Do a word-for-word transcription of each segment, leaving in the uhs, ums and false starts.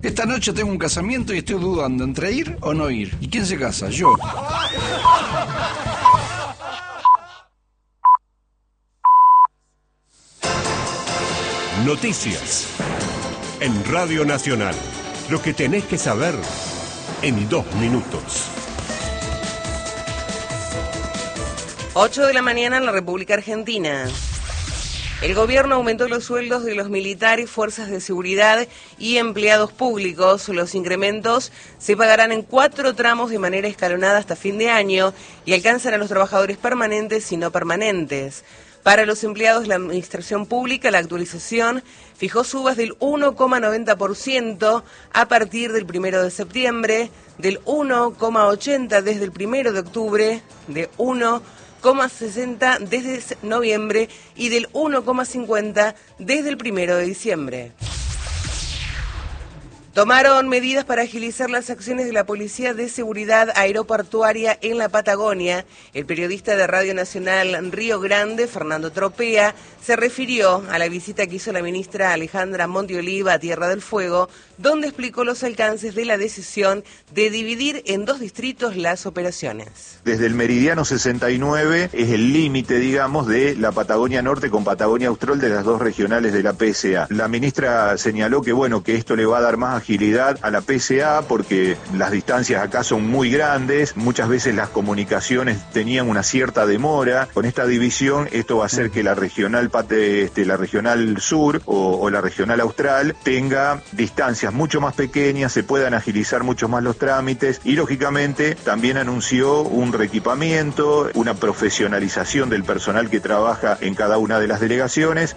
Esta noche tengo un casamiento y estoy dudando entre ir o no ir. ¿Y quién se casa? Yo. Noticias en Radio Nacional. Lo que tenés que saber en dos minutos. ocho de la mañana en la República Argentina. El gobierno aumentó los sueldos de los militares, fuerzas de seguridad y empleados públicos. Los incrementos se pagarán en cuatro tramos de manera escalonada hasta fin de año y alcanzan a los trabajadores permanentes y no permanentes. Para los empleados de la administración pública, la actualización fijó subas del uno coma noventa por ciento a partir del primero de septiembre, del uno coma ochenta por ciento desde el primero de octubre, de uno coma sesenta por ciento desde noviembre y del uno coma cincuenta por ciento desde el primero de diciembre. Tomaron medidas para agilizar las acciones de la Policía de Seguridad Aeroportuaria en la Patagonia. El periodista de Radio Nacional Río Grande, Fernando Tropea, se refirió a la visita que hizo la ministra Alejandra Montioliva a Tierra del Fuego, donde explicó los alcances de la decisión de dividir en dos distritos las operaciones. Desde el meridiano sesenta y nueve es el límite, digamos, de la Patagonia Norte con Patagonia Austral de las dos regionales de la P S A. La ministra señaló que, bueno, que esto le va a dar más agilidad a la P S A porque las distancias acá son muy grandes, muchas veces las comunicaciones tenían una cierta demora. Con esta división esto va a hacer que la regional este, la regional sur o, o la regional austral tenga distancias mucho más pequeñas, se puedan agilizar mucho más los trámites y lógicamente también anunció un reequipamiento, una profesionalización del personal que trabaja en cada una de las delegaciones.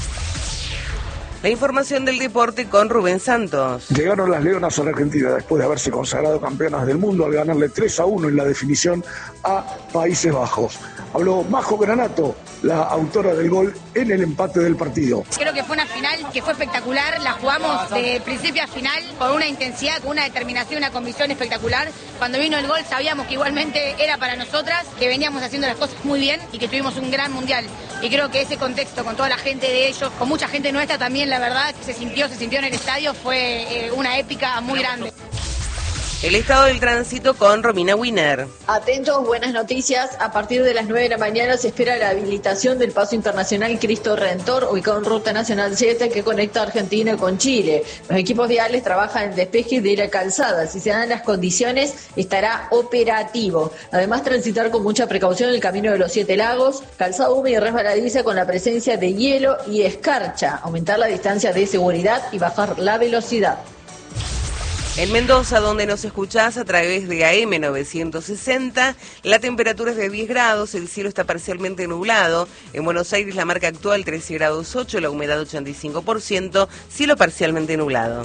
La información del deporte con Rubén Santos. Llegaron las Leonas a la Argentina después de haberse consagrado campeonas del mundo al ganarle tres a uno en la definición a Países Bajos. Habló Majo Granato, la autora del gol en el empate del partido. Creo que fue una final que fue espectacular, la jugamos de principio a final con una intensidad, con una determinación, una convicción espectacular. Cuando vino el gol sabíamos que igualmente era para nosotras, que veníamos haciendo las cosas muy bien y que tuvimos un gran mundial. Y creo que ese contexto con toda la gente de ellos, con mucha gente nuestra también, la verdad, se sintió, se sintió en el estadio, fue eh, una épica muy grande. El estado del tránsito con Romina Wiener. Atentos, buenas noticias. A partir de las nueve de la mañana se espera la habilitación del paso internacional Cristo Redentor, ubicado en Ruta Nacional siete, que conecta Argentina con Chile. Los equipos viales trabajan en despeje de la calzada. Si se dan las condiciones, estará operativo. Además, transitar con mucha precaución el camino de los Siete Lagos, calzada húmeda y resbaladiza con la presencia de hielo y escarcha. Aumentar la distancia de seguridad y bajar la velocidad. En Mendoza, donde nos escuchás a través de A M novecientos sesenta, la temperatura es de diez grados, el cielo está parcialmente nublado. En Buenos Aires la marca actual trece grados ocho, la humedad ochenta y cinco por ciento, cielo parcialmente nublado.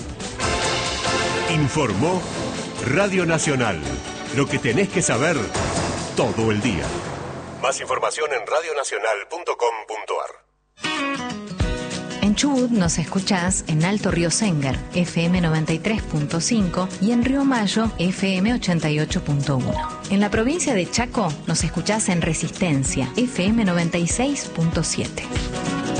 Informó Radio Nacional. Lo que tenés que saber todo el día. Más información en radio nacional punto com punto a r. En Chubut nos escuchás en Alto Río Sengar, F M noventa y tres punto cinco y en Río Mayo, F M ochenta y ocho punto uno. En la provincia de Chaco nos escuchás en Resistencia, F M noventa y seis punto siete.